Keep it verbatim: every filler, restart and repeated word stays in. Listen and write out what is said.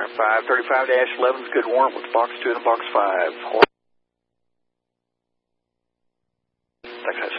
five thirty-five dash eleven is good warrant with box two and box five. Thanks,